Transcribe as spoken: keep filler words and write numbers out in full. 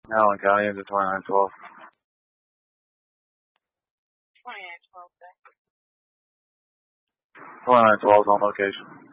Allen County into twenty-nine twelve. twenty-nine twelve. twenty-nine twelve is on location.